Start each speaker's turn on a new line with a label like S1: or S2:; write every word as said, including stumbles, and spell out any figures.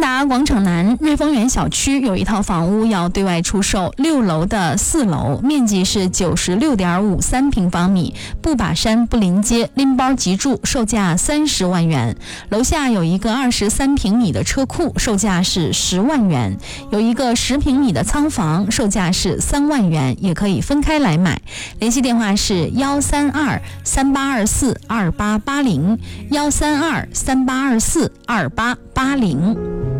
S1: 达广场南瑞丰园小区有一套房屋要对外出售，六楼的四楼，面积是九十六点五三平方米，不把山不临街，拎包即住，售价三十万元。楼下有一个二十三平米的车库，售价是十万元。有一个十平米的仓房，售价是三万元，也可以分开来买。联系电话是幺三二三八二四二八八零，幺三二三八二四二八八零。